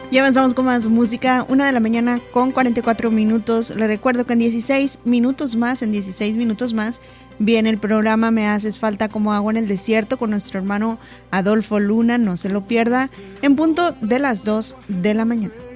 Y avanzamos con más música, 1 de la mañana con 44 minutos. Le recuerdo que en 16 minutos más, viene el programa Me Haces Falta como Agua en el Desierto con nuestro hermano Adolfo Luna. No se lo pierda, en punto de las 2 de la mañana.